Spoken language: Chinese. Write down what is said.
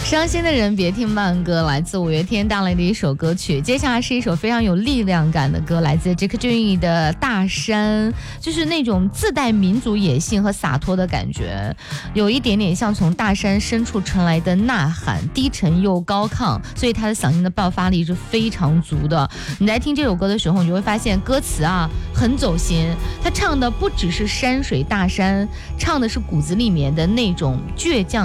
伤心的人别听慢歌，来自五月天带来的一首歌曲。接下来是一首非常有力量感的歌，来自杰克隽逸的《大山》，就是那种自带民族野性和洒脱的感觉，有一点点像从大山深处传来的呐喊，低沉又高亢，所以他的嗓音的爆发力是非常足的。你在听这首歌的时候，你就会发现歌词啊很走心，他唱的不只是山水大山，唱的是骨子里面的那种倔强